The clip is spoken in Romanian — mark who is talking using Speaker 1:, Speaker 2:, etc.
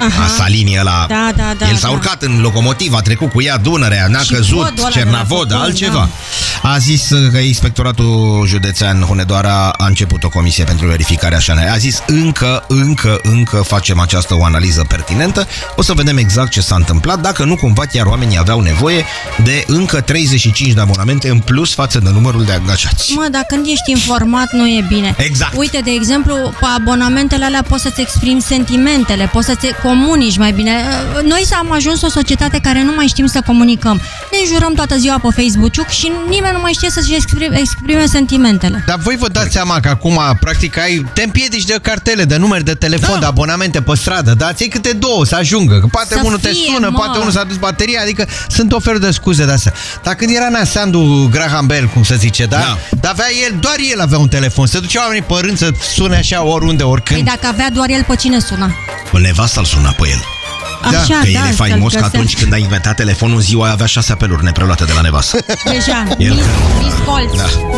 Speaker 1: Salini ăla.
Speaker 2: Da.
Speaker 1: El s-a urcat în locomotivă, a trecut cu ea Dunărea, n-a căzut, Cernavodă, altceva. A zis că Inspectoratul Județean Hunedoara a început o comisie pentru verificarea așa. A zis încă facem această o analiză pertinentă. O să vedem exact ce s-a întâmplat, dacă nu cumva chiar oamenii aveau nevoie de încă 35 de abonamente în plus față de numărul de angajați.
Speaker 2: Mă, dacă când ești informat nu e bine.
Speaker 1: Exact.
Speaker 2: Uite, de exemplu, pe abonamentele alea poți să-ți exprimi sentimentele, poți să-ți comunici mai bine. Noi am ajuns o societate care nu mai știm să comunicăm. Ne jurăm toată ziua pe Facebook și nimeni nu mai știe să-și exprime sentimentele.
Speaker 3: Dar voi vă dați seama că acum, practic, te împiedici de cartele, de numeri de telefon, de abonamente pe stradă, da? Ți-ai câte două să ajungă, că poate unul te sună, poate unul s-a dus bateria, adică sunt o fel de scuze de astea. Dar când era Sandu Graham Bell, cum se zice, da? Dar avea el, doar el avea un telefon, se duceau oamenii pe rând să sune așa oriunde, oricând.
Speaker 2: Păi dacă avea doar el, pe cine suna?
Speaker 1: Nevasta-l suna pe el.
Speaker 2: Așa,
Speaker 1: că el e faimos că atunci când a inventat telefonul, în ziua avea 6 apeluri nepreluate de la nevastă.
Speaker 2: Deja, mis colți.